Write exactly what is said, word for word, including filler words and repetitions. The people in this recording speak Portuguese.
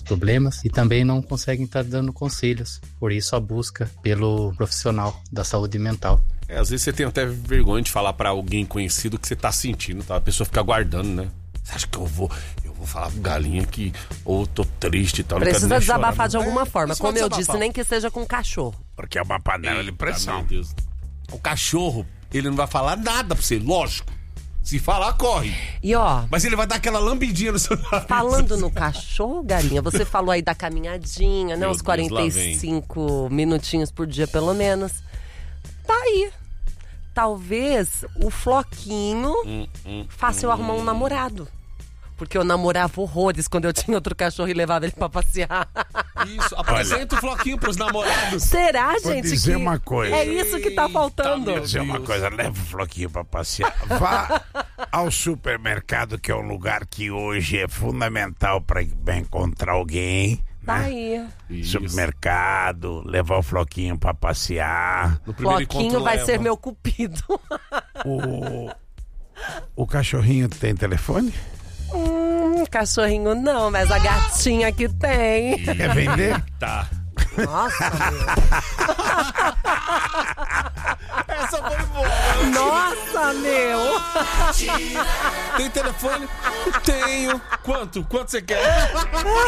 problemas e também não conseguem estar dando conselhos. Por isso a busca pelo profissional da saúde mental. É, às vezes você tem até vergonha de falar pra alguém conhecido o que você tá sentindo, tá? A pessoa fica guardando, né? Você acha que eu vou... Eu vou falar pro Galinha que ou tô triste e tal. Precisa desabafar de alguma é, forma, como eu disse, nem que seja com cachorro. Porque é uma panela de pressão. O cachorro, ele não vai falar nada pra você, lógico. Se falar, corre. E ó... Mas ele vai dar aquela lambidinha no seu nariz. Falando no cachorro, Galinha, você falou aí da caminhadinha, né? Meu Uns Deus, quarenta e cinco minutinhos por dia, pelo menos. Tá aí. Talvez o Floquinho hum, hum, faça eu arrumar um namorado. Porque eu namorava horrores quando eu tinha outro cachorro e levava ele pra passear. Isso, apresenta o Floquinho pros namorados. Será, Vou gente? dizer que uma coisa. É isso que tá faltando. Vou dizer uma coisa, leva o Floquinho pra passear. Vá ao supermercado, que é um lugar que hoje é fundamental pra encontrar alguém. Tá né? aí. Isso. Supermercado, levar o Floquinho pra passear. No primeiro Floquinho encontro, vai leva. ser meu cupido. O, o cachorrinho tem telefone? Hum, cachorrinho não, mas a gatinha que tem. Quer vender? Tá. Nossa, meu. Essa foi boa. Nossa, meu. Tem telefone? Tenho. Quanto? Quanto você quer?